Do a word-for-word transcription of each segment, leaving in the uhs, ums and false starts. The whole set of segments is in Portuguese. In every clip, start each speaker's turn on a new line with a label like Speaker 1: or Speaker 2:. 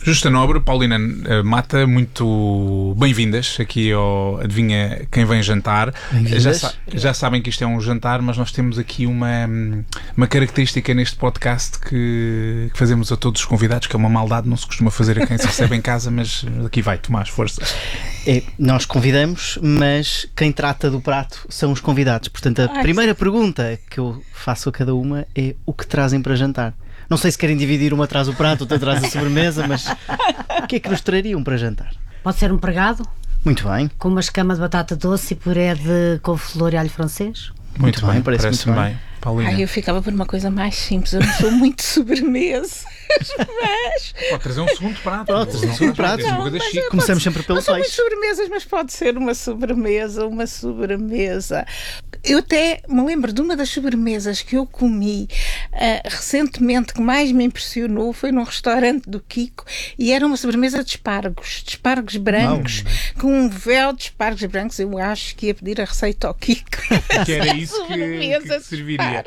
Speaker 1: Justa Nobre, Paulina Mata, muito bem-vindas aqui ao Adivinha Quem Vem Jantar. Já, sa- já sabem que isto é um jantar, mas nós temos aqui uma, uma característica neste podcast que, que fazemos a todos os convidados, que é uma maldade, não se costuma fazer a quem se recebe em casa, mas aqui vai, Tomás, força.
Speaker 2: É, nós convidamos, mas quem trata do prato são os convidados. Portanto, a
Speaker 3: Ai,
Speaker 2: primeira pergunta que eu faço a cada uma é: o que trazem para jantar? Não sei se querem dividir, uma traz o prato, outra traz a sobremesa, mas o que é que nos trariam para jantar?
Speaker 3: Pode ser um pregado
Speaker 2: Muito bem.
Speaker 3: com uma escama de batata doce e puré de couve-flor e alho francês.
Speaker 1: Muito,
Speaker 2: Muito
Speaker 1: bem,
Speaker 2: bem, parece
Speaker 1: parece-me
Speaker 2: muito
Speaker 1: bem. Paulina,
Speaker 4: Ai, eu ficava por uma coisa mais simples. Eu não sou muito sobremesa. Mas...
Speaker 1: pode trazer um segundo prato.
Speaker 2: Pode trazer um segundo prato.
Speaker 1: Não,
Speaker 4: Não,
Speaker 1: coisa
Speaker 4: mas
Speaker 1: chique.
Speaker 4: eu-
Speaker 2: Começamos
Speaker 4: Pode-
Speaker 2: sempre pelo
Speaker 4: Não sou muito
Speaker 2: peixe.
Speaker 4: sobremesas, mas pode ser uma sobremesa, uma sobremesa. Eu até me lembro de uma das sobremesas que eu comi ah, recentemente, que mais me impressionou, foi num restaurante do Kiko, e era uma sobremesa de espargos, de espargos brancos, com um véu de espargos brancos. Eu acho que ia pedir a receita ao Kiko.
Speaker 1: Que era isso que,
Speaker 4: Sobremesa
Speaker 1: que
Speaker 4: de
Speaker 1: serviria.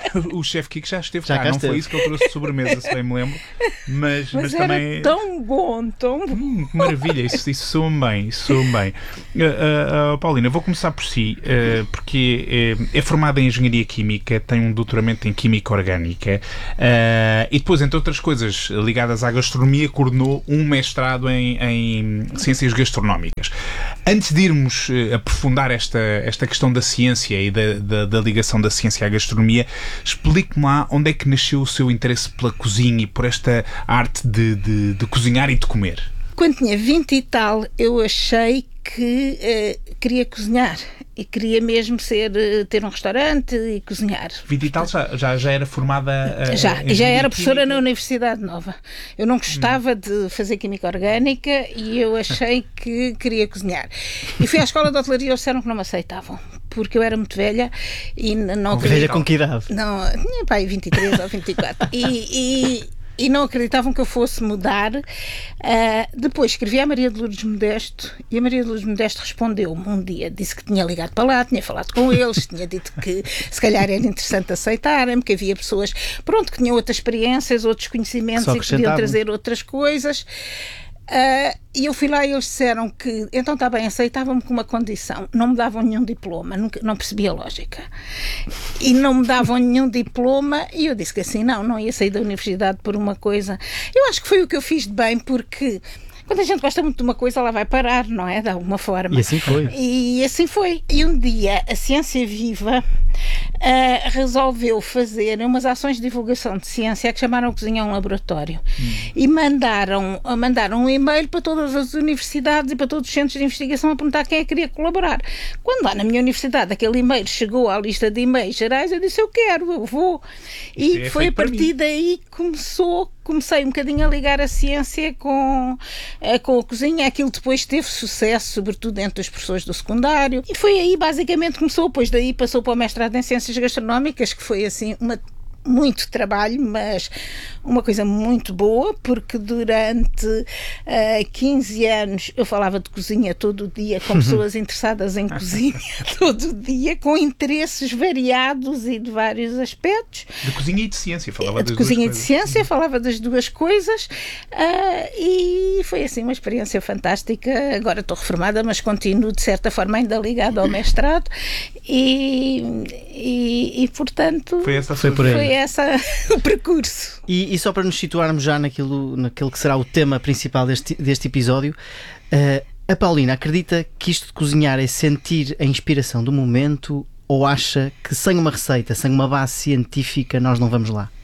Speaker 1: O chefe Kiko já esteve
Speaker 2: Já
Speaker 1: cá,
Speaker 2: cá
Speaker 1: não
Speaker 2: esteve.
Speaker 1: foi isso que ele trouxe de sobremesa, se bem me lembro. Mas, mas,
Speaker 4: Mas era
Speaker 1: também.
Speaker 4: tão bom, tão bom.
Speaker 1: Hum, que maravilha, isso, isso soa-me bem, isso soa-me bem. Uh, uh, uh, Paulina, vou começar por si, uh, porque uh, é formada em Engenharia Química, tem um doutoramento em Química Orgânica uh, e depois, entre outras coisas ligadas à gastronomia, coordenou um mestrado em, em Ciências Gastronómicas. Antes de irmos uh, aprofundar esta, esta questão da ciência e da, da, da ligação da ciência à gastronomia, explique-me lá onde é que nasceu o seu interesse pela cozinha e por esta arte de, de, de cozinhar e de comer.
Speaker 4: Quando tinha vinte e tal, eu achei que eh, queria cozinhar e queria mesmo ser, eh, ter um restaurante e cozinhar.
Speaker 1: vinte e tal já, já, já era formada uh,
Speaker 4: Já,
Speaker 1: em
Speaker 4: e já
Speaker 1: Engenharia
Speaker 4: era professora
Speaker 1: Química?
Speaker 4: na Universidade Nova. Eu não gostava de fazer Química Orgânica e eu achei que queria cozinhar. E fui à escola de hotelaria e eles disseram que não me aceitavam, porque eu era muito velha e n- não
Speaker 2: Velha
Speaker 4: queria...
Speaker 2: com que idade?
Speaker 4: Não, tinha pai vinte e três ou vinte e quatro. E, e, e não acreditavam que eu fosse mudar. Uh, depois escrevi à Maria de Lourdes Modesto e a Maria de Lourdes Modesto respondeu-me um dia, disse que tinha ligado para lá, tinha falado com eles, tinha dito que se calhar era interessante aceitarem-me, que havia pessoas, pronto, que tinham outras experiências, outros conhecimentos
Speaker 2: Só
Speaker 4: e que podiam
Speaker 2: acrescentavam.
Speaker 4: trazer outras coisas. Uh, e eu fui lá e eles disseram que então está bem, aceitavam-me com uma condição, não me davam nenhum diploma, nunca, não percebia a lógica e não me davam nenhum diploma e eu disse que assim não, não ia sair da universidade por uma coisa. Eu acho que foi o que eu fiz de bem, porque quando a gente gosta muito de uma coisa ela vai parar, não é? De alguma forma.
Speaker 2: E assim foi.
Speaker 4: E assim foi. E um dia a Ciência Viva uh, resolveu fazer umas ações de divulgação de ciência que chamaram Cozinha um Laboratório. Hum. E mandaram, mandaram um e-mail para todas as universidades e para todos os centros de investigação a perguntar quem é que queria colaborar. Quando lá na minha universidade aquele e-mail chegou à lista de e-mails gerais, eu disse eu quero, eu vou.
Speaker 1: Isto
Speaker 4: E
Speaker 1: é
Speaker 4: foi a
Speaker 1: feito para
Speaker 4: partir
Speaker 1: mim.
Speaker 4: daí que começou comecei um bocadinho a ligar a ciência com, uh, com a cozinha. Aquilo depois teve sucesso, sobretudo entre as pessoas do secundário. E foi aí, basicamente, começou. Depois daí passou para o mestrado em Ciências Gastronómicas, que foi, assim, uma... muito trabalho, mas uma coisa muito boa, porque durante uh, quinze anos eu falava de cozinha todo o dia, com pessoas interessadas em cozinha todo o dia, com interesses variados e de vários aspectos.
Speaker 1: De cozinha e de ciência, falava
Speaker 4: de
Speaker 1: das
Speaker 4: cozinha e
Speaker 1: duas
Speaker 4: de
Speaker 1: coisas.
Speaker 4: ciência, falava das duas coisas uh, e foi assim uma experiência fantástica. Agora estou reformada, mas continuo de certa forma ainda ligada ao mestrado e, e, e portanto
Speaker 1: Foi essa a
Speaker 2: Foi
Speaker 1: sua
Speaker 2: por aí.
Speaker 4: foi essa o percurso.
Speaker 2: E, e só para nos situarmos já naquilo, naquele que será o tema principal deste, deste episódio, uh, a Paulina acredita que isto de cozinhar é sentir a inspiração do momento, ou acha que sem uma receita, sem uma base científica, nós não vamos lá?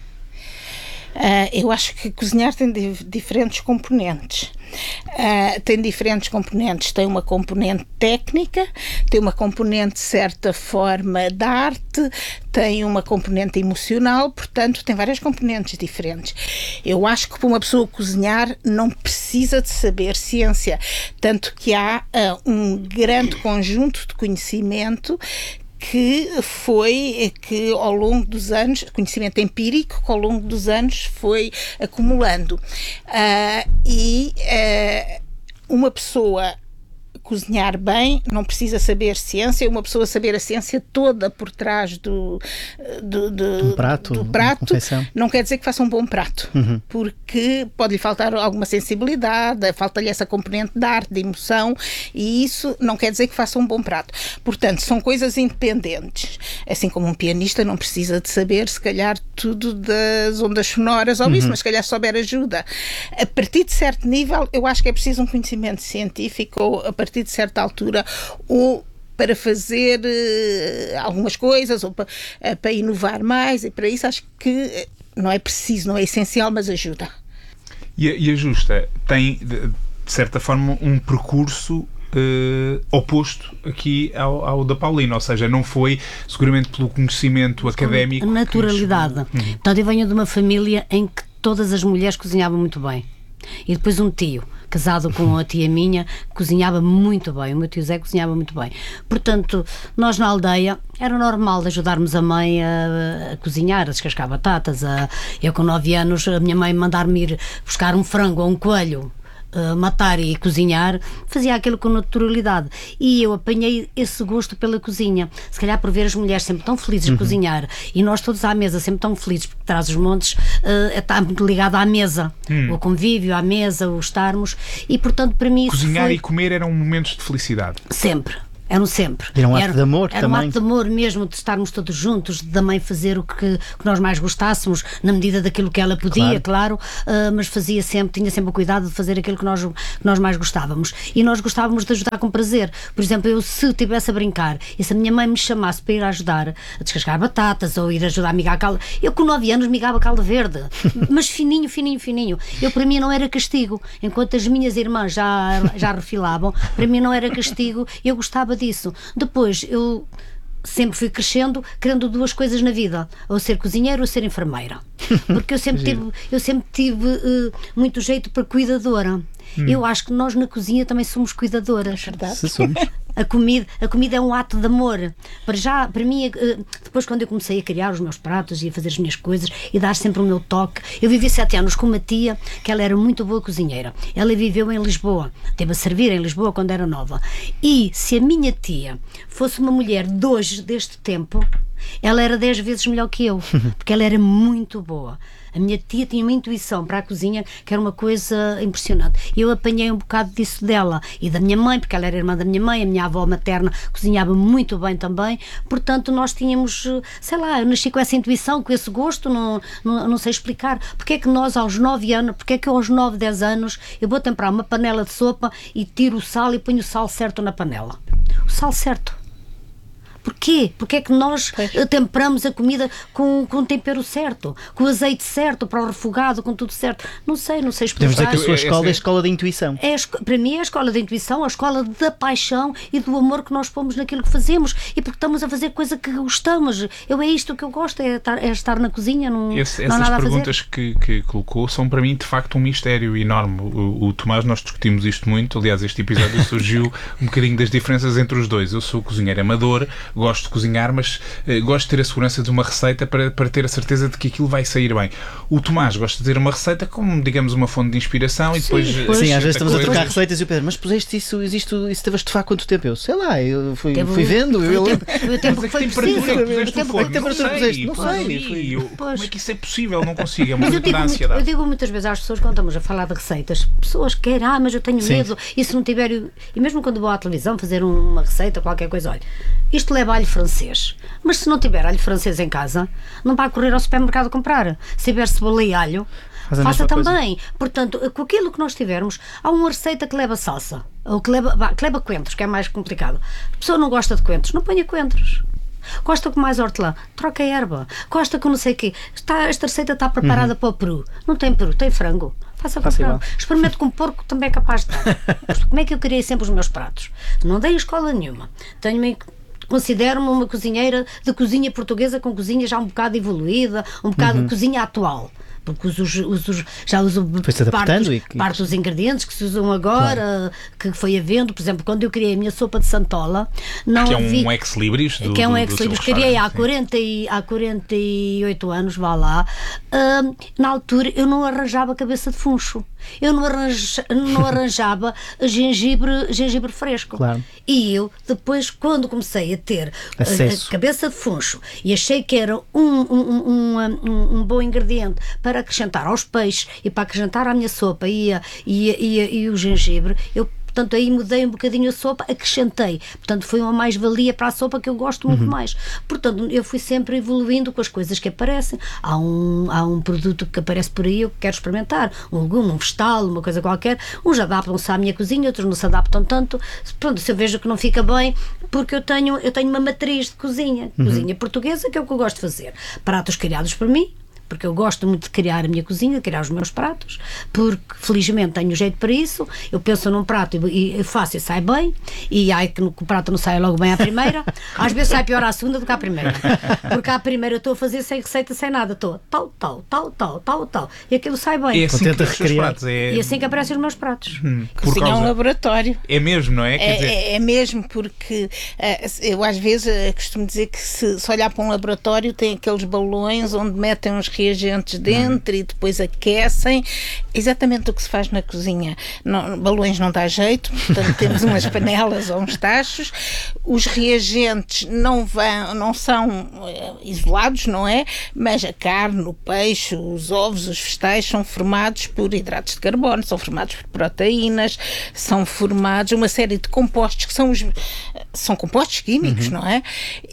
Speaker 4: Uh, eu acho que cozinhar tem di- diferentes componentes. Uh, tem diferentes componentes. Tem uma componente técnica, tem uma componente, de certa forma, de arte, tem uma componente emocional, portanto, tem várias componentes diferentes. Eu acho que para uma pessoa cozinhar não precisa de saber ciência, tanto que há uh, um grande conjunto de conhecimento que foi, que ao longo dos anos, conhecimento empírico, que ao longo dos anos foi acumulando. Uh, e uh, uma pessoa cozinhar bem não precisa saber ciência, uma pessoa saber a ciência toda por trás do, do, do,
Speaker 2: um prato,
Speaker 4: do prato não quer dizer que faça um bom prato, uhum. porque pode-lhe faltar alguma sensibilidade, falta-lhe essa componente de arte, de emoção, e isso não quer dizer que faça um bom prato. Portanto, são coisas independentes. Assim como um pianista não precisa de saber, se calhar, tudo das ondas sonoras ou uhum. isso, mas se calhar souber ajuda. A partir de certo nível, eu acho que é preciso um conhecimento científico, ou a partir de certa altura, ou para fazer uh, algumas coisas, ou para, uh, para inovar mais, e para isso acho que não é preciso, não é essencial, mas ajuda.
Speaker 1: E a, e a Justa tem, de, de certa forma, um percurso Uh, oposto aqui ao, ao da Paulina, ou seja, não foi seguramente pelo conhecimento
Speaker 3: mas
Speaker 1: académico.
Speaker 3: Naturalidade.
Speaker 1: Uhum.
Speaker 3: Portanto, eu venho de uma família em que todas as mulheres cozinhavam muito bem. E depois um tio, casado com a tia minha, cozinhava muito bem. O meu tio Zé cozinhava muito bem. Portanto, nós na aldeia era normal de ajudarmos a mãe a, a cozinhar, a descascar batatas. A, eu com nove anos, a minha mãe mandar-me ir buscar um frango ou um coelho, Uh, matar e cozinhar, fazia aquilo com naturalidade, e eu apanhei esse gosto pela cozinha, se calhar por ver as mulheres sempre tão felizes uhum. a cozinhar, e nós todos à mesa sempre tão felizes, porque traz os montes uh, está muito ligado à mesa, hum. o convívio, à mesa, o estarmos, e portanto para mim
Speaker 1: cozinhar
Speaker 3: foi...
Speaker 1: e comer eram momentos de felicidade.
Speaker 3: Sempre. Eram sempre.
Speaker 2: Era um ato
Speaker 3: era,
Speaker 2: de amor
Speaker 3: era
Speaker 2: também.
Speaker 3: Era um ato de amor mesmo, de estarmos todos juntos, de a mãe fazer o que, que nós mais gostássemos, na medida daquilo que ela podia, claro, claro uh, mas fazia sempre, tinha sempre o cuidado de fazer aquilo que nós, que nós mais gostávamos. E nós gostávamos de ajudar com prazer. Por exemplo, eu se estivesse a brincar e se a minha mãe me chamasse para ir ajudar a descascar batatas ou ir ajudar a migar a calda, eu com nove anos migava calda verde, mas fininho, fininho, fininho. Eu, para mim não era castigo. Enquanto as minhas irmãs já, já refilavam, para mim não era castigo, eu gostava disso. Depois Depois eu sempre fui crescendo querendo duas coisas na vida, ou ser cozinheiro ou ser enfermeira, porque eu sempre tive, eu sempre tive uh, muito jeito para cuidadora. Hum. Eu acho que nós na cozinha também somos cuidadoras.
Speaker 2: Verdade. Se somos.
Speaker 3: A comida, a comida é um ato de amor. Para já, para mim, depois quando eu comecei a criar os meus pratos e a fazer as minhas coisas e dar sempre o meu toque, eu vivi sete anos com uma tia que ela era muito boa cozinheira. Ela viveu em Lisboa, teve a servir em Lisboa quando era nova. E se a minha tia fosse uma mulher de hoje, deste tempo, ela era dez vezes melhor que eu, porque ela era muito boa. A minha tia tinha uma intuição para a cozinha que era uma coisa impressionante. E eu apanhei um bocado disso dela e da minha mãe, porque ela era irmã da minha mãe, a minha avó materna cozinhava muito bem também. Portanto, nós tínhamos, sei lá, eu nasci com essa intuição, com esse gosto, não, não, não sei explicar. Porque é que nós aos nove anos, porque é que eu aos nove, dez anos, eu vou temperar uma panela de sopa e tiro o sal e ponho o sal certo na panela? O sal certo. Porquê? Porque é que nós pois. temperamos a comida com, com o tempero certo, com o azeite certo, para o refogado, com tudo certo? Não sei, não sei explicar.
Speaker 2: Podemos dizer que a sua escola é a escola da intuição.
Speaker 3: É, para mim é a escola da intuição, a escola da paixão e do amor que nós pomos naquilo que fazemos, e porque estamos a fazer coisa que gostamos. Eu é isto que eu gosto, é estar, é estar na cozinha, não,
Speaker 1: Esse,
Speaker 3: não há
Speaker 1: nada
Speaker 3: nada a fazer.
Speaker 1: Essas perguntas que, que colocou são para mim de facto um mistério enorme. O, o Tomás, nós discutimos isto muito, aliás este episódio surgiu um bocadinho das diferenças entre os dois. Eu sou cozinheiro amador, gosto de cozinhar, mas uh, gosto de ter a segurança de uma receita para, para ter a certeza de que aquilo vai sair bem. O Tomás gosta de ter uma receita como, digamos, uma fonte de inspiração e depois...
Speaker 2: Sim,
Speaker 1: uh,
Speaker 2: sim às vezes estamos
Speaker 1: coisa.
Speaker 2: a trocar receitas e o Pedro, mas puseste isso, existe, isso teve a estufar quanto tempo? Eu sei lá, eu fui,
Speaker 3: Teve,
Speaker 2: fui vendo.
Speaker 3: Foi
Speaker 2: eu,
Speaker 3: o tempo, foi o tempo que foi preciso.
Speaker 2: Não sei,
Speaker 1: não sei. Eu, como é que isso é possível? Não consigo, é uma
Speaker 3: mas eu digo, muito, eu digo muitas vezes às pessoas, quando estamos a falar de receitas, pessoas que querem, ah, mas eu tenho sim. medo, e se não tiver, eu, e mesmo quando vou à televisão fazer uma receita, qualquer coisa, olha, isto leva alho francês, mas se não tiver alho francês em casa, não vai correr ao supermercado comprar. Se tiver cebola e alho, Faz faça também. Coisa. Portanto, com aquilo que nós tivermos, há uma receita que leva salsa, ou que leva, bah, que leva coentros, que é mais complicado. A pessoa não gosta de coentros, não ponha coentros. Gosta com mais hortelã, troca a erva. Gosta com não sei o quê. Está, esta receita está preparada uhum. para o peru. Não tem peru, tem frango. Faça com frango. Experimente com porco, também é capaz de dar. Como é que eu criei sempre os meus pratos? Não dei escola nenhuma. Tenho-me... Considero-me uma cozinheira de cozinha portuguesa com cozinha já um bocado evoluída, um bocado uhum. de cozinha atual. porque uso, uso, já uso parte, dos, e... parte dos ingredientes que se usam agora, claro. que foi havendo, por exemplo, quando eu criei a minha sopa de santola, não
Speaker 1: que
Speaker 3: havia,
Speaker 1: é um ex-libris do,
Speaker 3: que é um
Speaker 1: do,
Speaker 3: ex-libris, criei há quarenta, e, há quarenta e oito anos, vá lá, uh, na altura eu não arranjava cabeça de funcho, eu não, arranja, não arranjava gengibre, gengibre fresco,
Speaker 2: claro.
Speaker 3: E eu depois, quando comecei a ter
Speaker 2: acesso.
Speaker 3: A, a cabeça de funcho e achei que era um, um, um, um, um bom ingrediente para acrescentar aos peixes e para acrescentar à minha sopa e, a, e, a, e, a, e o gengibre, eu portanto aí mudei um bocadinho a sopa, acrescentei, portanto foi uma mais-valia para a sopa que eu gosto muito uhum. mais, portanto eu fui sempre evoluindo com as coisas que aparecem. Há um, há um produto que aparece por aí eu quero experimentar, um legume, um vegetal, uma coisa qualquer, uns adaptam-se à minha cozinha, outros não se adaptam tanto, pronto, se eu vejo que não fica bem, porque eu tenho, eu tenho uma matriz de cozinha, uhum. cozinha portuguesa, que é o que eu gosto de fazer, pratos criados por mim, porque eu gosto muito de criar a minha cozinha, de criar os meus pratos, porque felizmente tenho jeito para isso, eu penso num prato e, e faço e sai bem, e ai que o prato não sai logo bem à primeira, às vezes sai pior à segunda do que à primeira, porque à primeira eu estou a fazer sem receita, sem nada, estou tal, tal, tal, tal, tal, tal, e aquilo sai bem.
Speaker 1: E assim, que pratos, é...
Speaker 3: e assim que aparecem os meus pratos.
Speaker 4: Hum, cozinha é um laboratório.
Speaker 1: É mesmo, não é?
Speaker 4: Quer é, dizer... é, é mesmo, porque uh, eu às vezes uh, costumo dizer que se, se olhar para um laboratório tem aqueles balões onde metem uns reagentes dentro hum. e depois aquecem, exatamente o que se faz na cozinha. Não, balões não dá jeito, portanto temos umas panelas ou uns tachos, os reagentes não, vão, não são uh, isolados, não é? Mas a carne, o peixe, os ovos, os vegetais são formados por hidratos de carbono, são formados por proteínas, são formados uma série de compostos que são os, são compostos químicos, uhum. não é?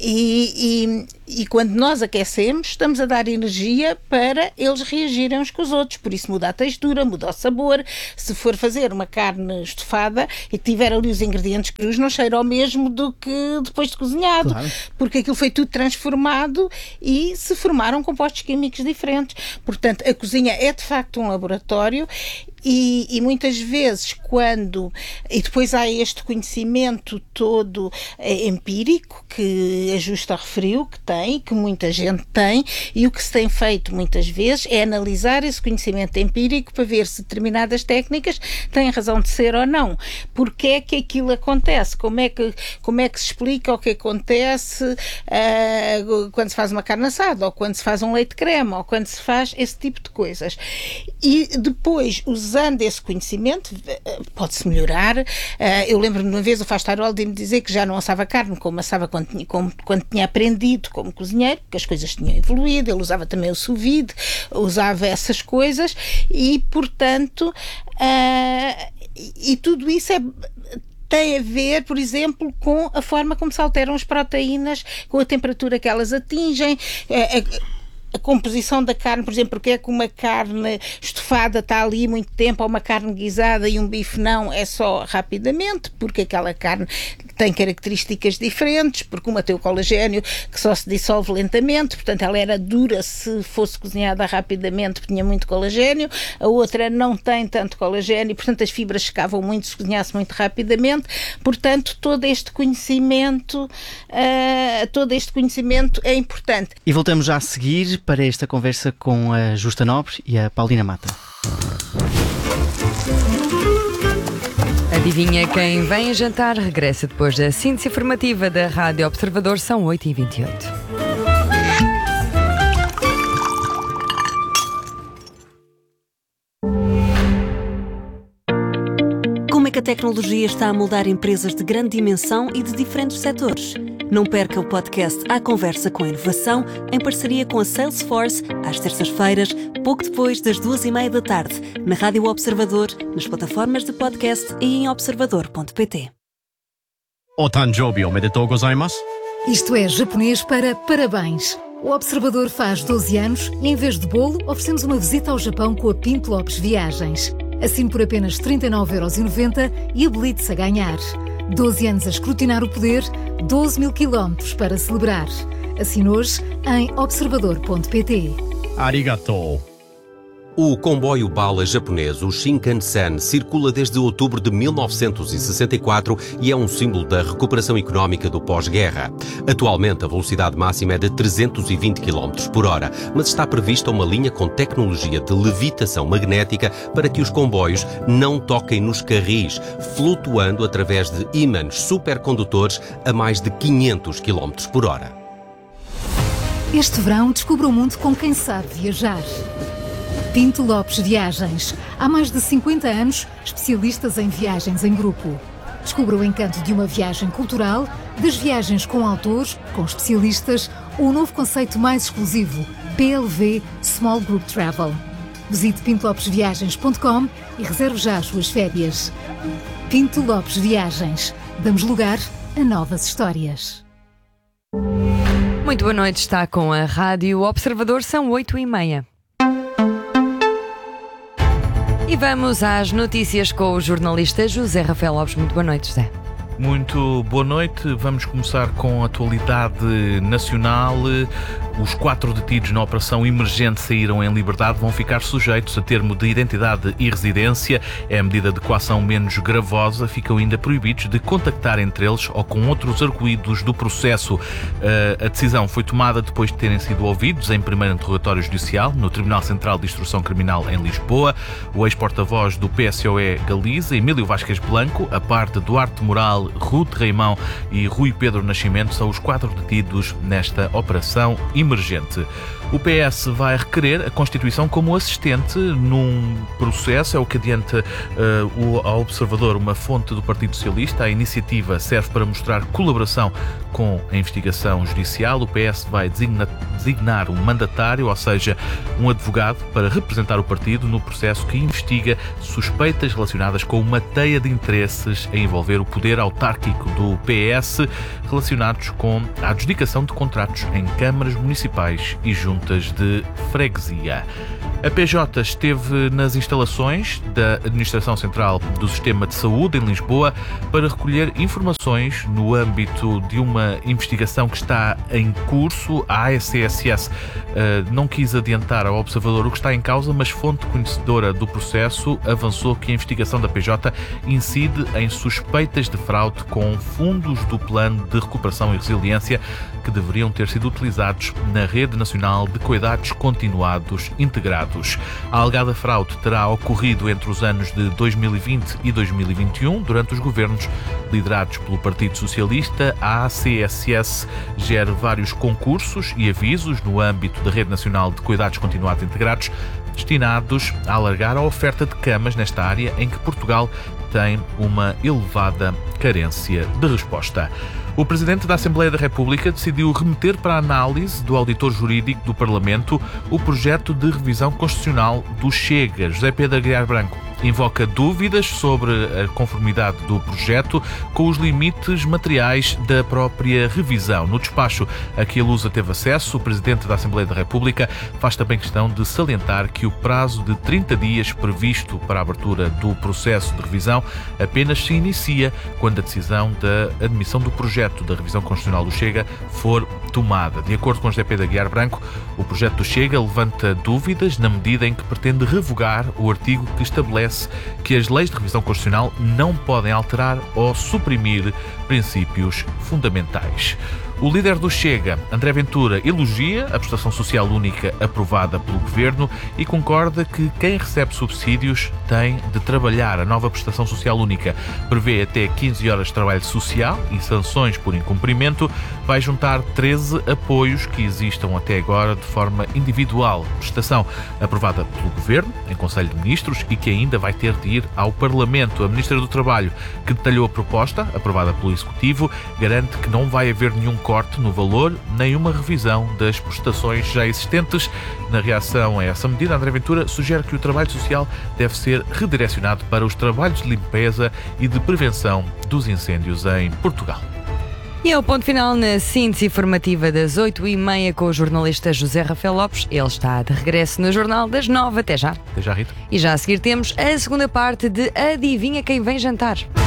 Speaker 4: E, e, e quando nós aquecemos estamos a dar energia para eles reagirem uns com os outros, por isso muda a textura, muda o sabor. Se for fazer uma carne estofada e tiver ali os ingredientes crus, não cheira ao mesmo do que depois de cozinhado, claro. Porque aquilo foi tudo transformado e se formaram compostos químicos diferentes. Portanto, a cozinha é de facto um laboratório. E, e muitas vezes quando, e depois há este conhecimento todo é, empírico que a Justa referiu que tem, que muita gente tem, e o que se tem feito muitas vezes é analisar esse conhecimento empírico para ver se determinadas técnicas têm razão de ser ou não, porque é que aquilo acontece, como é que, como é que se explica o que acontece uh, quando se faz uma carne assada, ou quando se faz um leite creme, ou quando se faz esse tipo de coisas. E depois os usando esse conhecimento, pode-se melhorar. Eu lembro-me de uma vez o Fastarol de me dizer que já não assava carne como assava quando tinha, como, quando tinha aprendido como cozinheiro, porque as coisas tinham evoluído. Ele usava também o sous vide, usava essas coisas e, portanto, uh, e tudo isso é... tem a ver, por exemplo, com a forma como se alteram as proteínas, com a temperatura que elas atingem, a, a composição da carne, por exemplo, porque é que uma carne estofada está ali muito tempo, ou uma carne guisada e um bife não, é só rapidamente, porque aquela carne tem características diferentes, porque uma tem o colagênio que só se dissolve lentamente, portanto ela era dura se fosse cozinhada rapidamente, porque tinha muito colagênio, a outra não tem tanto colagênio, portanto as fibras secavam muito se cozinhasse muito rapidamente, portanto todo este conhecimento uh, todo este conhecimento é importante.
Speaker 2: E voltamos já a seguir para esta conversa com a Justa Nobre e a Paulina Mata.
Speaker 5: Adivinha quem vem jantar? Regressa depois da síntese informativa da Rádio Observador, são oito e vinte e oito.
Speaker 6: Como é que a tecnologia está a moldar empresas de grande dimensão e de diferentes setores? Não perca o podcast À Conversa com a Inovação, em parceria com a Salesforce, às terças-feiras, pouco depois das duas e meia da tarde, na Rádio Observador, nas plataformas de podcast e em observador ponto pt.
Speaker 7: Otanjobi omedetou gozaimasu.
Speaker 8: Isto é japonês para parabéns. O Observador faz doze anos e, em vez de bolo, oferecemos uma visita ao Japão com a Pinto Lopes Viagens. Assine por apenas trinta e nove euros e noventa e habilite-se a ganhar. doze anos a escrutinar o poder, doze mil quilómetros para celebrar. Assine hoje em observador ponto pt.
Speaker 7: Arigatou.
Speaker 9: O comboio bala japonês, o Shinkansen, circula desde outubro de mil novecentos e sessenta e quatro e é um símbolo da recuperação económica do pós-guerra. Atualmente, a velocidade máxima é de trezentos e vinte quilómetros por hora, mas está prevista uma linha com tecnologia de levitação magnética para que os comboios não toquem nos carris, flutuando através de ímãs supercondutores a mais de quinhentos quilómetros por hora.
Speaker 8: Este verão, descubra o mundo com quem sabe viajar. Pinto Lopes Viagens. Há mais de cinquenta anos, especialistas em viagens em grupo. Descubra o encanto de uma viagem cultural, das viagens com autores, com especialistas, ou um novo conceito mais exclusivo, P L V Small Group Travel. Visite pinto lopes viagens ponto com e reserve já as suas férias. Pinto Lopes Viagens. Damos lugar a novas histórias.
Speaker 5: Muito boa noite, está com a Rádio Observador, são oito e meia. E vamos às notícias com o jornalista José Rafael Lopes. Muito boa noite, José.
Speaker 1: Muito boa noite. Vamos começar com a atualidade nacional. Os quatro detidos na operação emergente saíram em liberdade, vão ficar sujeitos a termo de identidade e residência. É a medida de coação menos gravosa. Ficam ainda proibidos de contactar entre eles ou com outros arguidos do processo. A decisão foi tomada depois de terem sido ouvidos em primeiro interrogatório judicial no Tribunal Central de Instrução Criminal em Lisboa. O ex-porta-voz do P S O E Galiza, Emílio Vázquez Blanco, a par de Duarte Moral, Ruth Reimão e Rui Pedro Nascimento, são os quatro detidos nesta operação emergente. O P S vai requerer a constituição como assistente num processo, é o que adianta uh, o, ao Observador uma fonte do Partido Socialista. A iniciativa serve para mostrar colaboração com a investigação judicial. O P S vai designa, designar um mandatário, ou seja, um advogado, para representar o partido no processo que investiga suspeitas relacionadas com uma teia de interesses a envolver o poder autárquico do P S, relacionados com a adjudicação de contratos em câmaras municipais e juntas de freguesia. A P J esteve nas instalações da Administração Central do Sistema de Saúde em Lisboa para recolher informações no âmbito de uma investigação que está em curso. A A S S S uh, não quis adiantar ao Observador o que está em causa, mas fonte conhecedora do processo avançou que a investigação da P J incide em suspeitas de fraude com fundos do Plano de Recuperação e Resiliência que deveriam ter sido utilizados na Rede Nacional de Cuidados Continuados Integrados. A alegada fraude terá ocorrido entre os anos de dois mil e vinte e dois mil e vinte e um, durante os governos liderados pelo Partido Socialista. A A C S S gera vários concursos e avisos no âmbito da Rede Nacional de Cuidados Continuados Integrados, destinados a alargar a oferta de camas nesta área em que Portugal tem uma elevada carência de resposta. O Presidente da Assembleia da República decidiu remeter para a análise do auditor jurídico do Parlamento o projeto de revisão constitucional do Chega. José Pedro Aguiar Branco invoca dúvidas sobre a conformidade do projeto com os limites materiais da própria revisão. No despacho a que a Lusa teve acesso, o Presidente da Assembleia da República faz também questão de salientar que o prazo de trinta dias previsto para a abertura do processo de revisão apenas se inicia quando a decisão da admissão do projeto da revisão constitucional do Chega for tomada. De acordo com José Pedro Aguiar Branco, o projeto do Chega levanta dúvidas na medida em que pretende revogar o artigo que estabelece que as leis de revisão constitucional não podem alterar ou suprimir princípios fundamentais. O líder do Chega, André Ventura, elogia a prestação social única aprovada pelo Governo e concorda que quem recebe subsídios tem de trabalhar. A nova prestação social única prevê até quinze horas de trabalho social e sanções por incumprimento. Vai juntar treze apoios que existam até agora de forma individual. Prestação aprovada pelo Governo, em Conselho de Ministros, e que ainda vai ter de ir ao Parlamento. A Ministra do Trabalho, que detalhou a proposta, aprovada pelo Executivo, garante que não vai haver nenhum corte no valor, nem uma revisão das prestações já existentes. Na reação a essa medida, André Ventura sugere que o trabalho social deve ser redirecionado para os trabalhos de limpeza e de prevenção dos incêndios em Portugal.
Speaker 5: E é o ponto final na síntese informativa das oito e meia com o jornalista José Rafael Lopes. Ele está de regresso no Jornal das nove. Até já.
Speaker 1: Até já, Rita.
Speaker 5: E já a seguir temos a segunda parte de Adivinha Quem Vem Jantar.